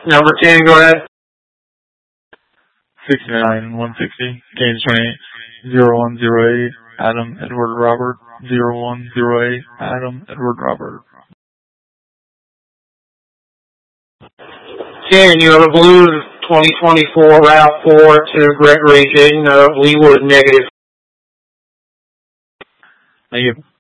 Number 10, go ahead. 69 160, Gaines 28, 0108, Adam Edward Robert, 0108, Adam Edward Robert. 10, you have a blue 2024 Route 4 to Gregory J. Leewood, negative. Thank you.